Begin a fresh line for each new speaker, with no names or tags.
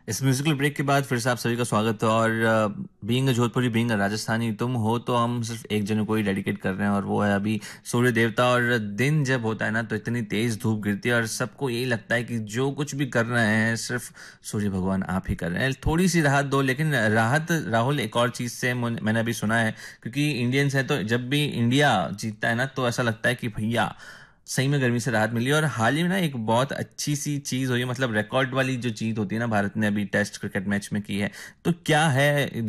इस musical break के बाद फिर से आप सभी का स्वागत है। और being a Jodhpuri, being a Rajasthani, तुम हो तो हम सिर्फ एक जन को ही डेडिकेट कर रहे हैं, और वो है अभी सूर्य देवता। और दिन जब होता है ना, तो इतनी तेज धूप गिरती है और सबको यही लगता है कि जो कुछ भी कर रहे हैं सिर्फ सूर्य भगवान आप ही कर रहे हैं। थोड़ी सी राहत दो, लेकिन राहत राहुल एक और चीज से मैंने अभी सुना है, क्योंकि इंडियंस है तो जब भी इंडिया जीतता है ना, तो ऐसा लगता है कि भैया सही में गर्मी से राहत मिली। और हाल ही में ना एक बहुत अच्छी सी चीज हुई है, मतलब रिकॉर्ड वाली जो जीत होती है ना, भारत ने अभी टेस्ट क्रिकेट मैच में की है। तो क्या है